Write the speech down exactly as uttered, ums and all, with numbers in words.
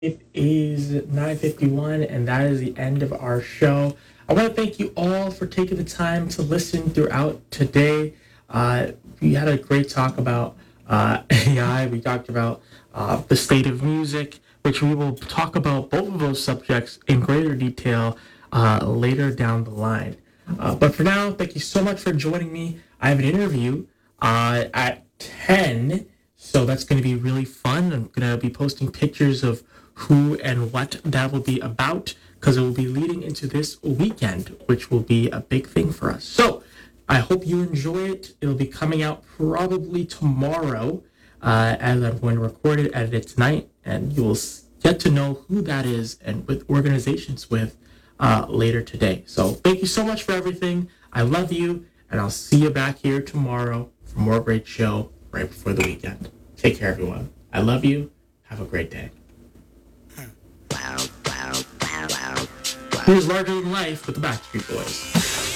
It is nine fifty-one, and that is the end of our show. I want to thank you all for taking the time to listen throughout today. Uh, we had a great talk about uh, A I. We talked about uh, the state of music, which we will talk about both of those subjects in greater detail uh, later down the line. Uh, but for now, thank you so much for joining me. I have an interview uh, at ten, so that's going to be really fun. I'm going to be posting pictures of who and what that will be about because it will be leading into this weekend, which will be a big thing for us. So I hope you enjoy it. It'll be coming out probably tomorrow uh, as I'm going to record it, edit it tonight, and you will get to know who that is and with organizations with uh, later today. So thank you so much for everything. I love you, and I'll see you back here tomorrow for more great show right before the weekend. Take care, everyone. I love you. Have a great day. Who's larger than life with the Backstreet Boys?